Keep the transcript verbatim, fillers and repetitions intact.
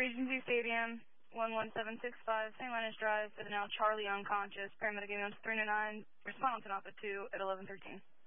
Regency Stadium, one one seven six five, Saint Leonard's Drive, is now Charlie unconscious. Paramedic ambulance three nine nine, responding to Napa two at eleven thirteen.